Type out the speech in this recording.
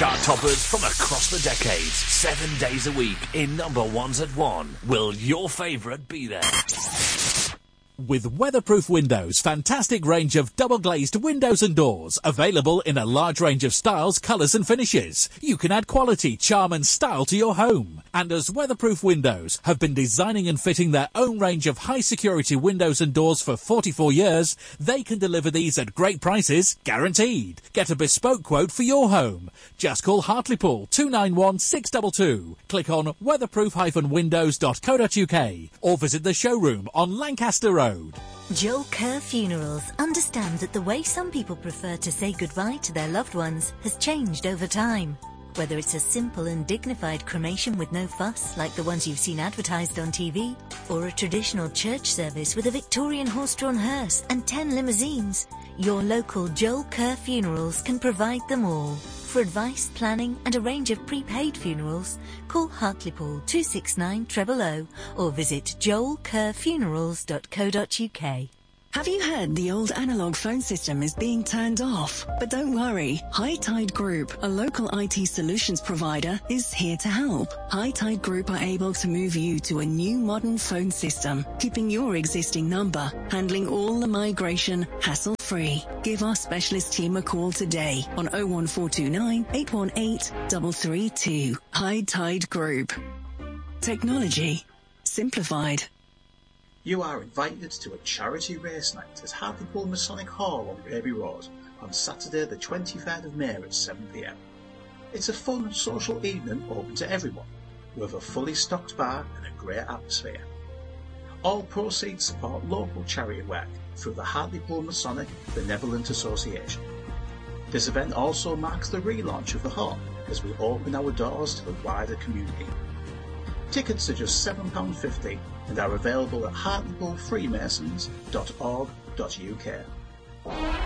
Chart toppers from across the decades, 7 days a week in number ones at 1. Will your favourite be there? With Weatherproof Windows, fantastic range of double-glazed windows and doors, available in a large range of styles, colours and finishes. You can add quality, charm and style to your home. And as Weatherproof Windows have been designing and fitting their own range of high-security windows and doors for 44 years, they can deliver these at great prices, guaranteed. Get a bespoke quote for your home. Just call Hartlepool 291 622. Click on weatherproof-windows.co.uk or visit the showroom on Lancaster Road. Joel Kerr Funerals understands that the way some people prefer to say goodbye to their loved ones has changed over time. Whether it's a simple and dignified cremation with no fuss, like the ones you've seen advertised on TV, or a traditional church service with a Victorian horse-drawn hearse and 10 limousines, your local Joel Kerr Funerals can provide them all. For advice, planning and a range of prepaid funerals, call Hartlepool 269 000 or visit joelkerrfunerals.co.uk. Have you heard the old analogue phone system is being turned off? But don't worry, High Tide Group, a local IT solutions provider, is here to help. High Tide Group are able to move you to a new modern phone system, keeping your existing number, handling all the migration hassle-free. Give our specialist team a call today on 01429 818 332. High Tide Group. Technology simplified. You are invited to a charity race night at Hartlepool Masonic Hall on Raby Road on Saturday the 23rd of May at 7 p.m. It's a fun social evening open to everyone, with a fully stocked bar and a great atmosphere. All proceeds support local charity work through the Hartlepool Masonic Benevolent Association. This event also marks the relaunch of the hall as we open our doors to the wider community. Tickets are just £7.50 and are available at hartlepoolfreemasons.org.uk.